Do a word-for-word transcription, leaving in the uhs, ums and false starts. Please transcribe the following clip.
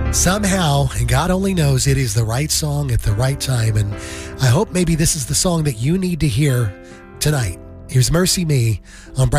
Somehow, and God only knows, it is the right song at the right time. And I hope maybe this is the song that you need to hear tonight. Here's Mercy Me on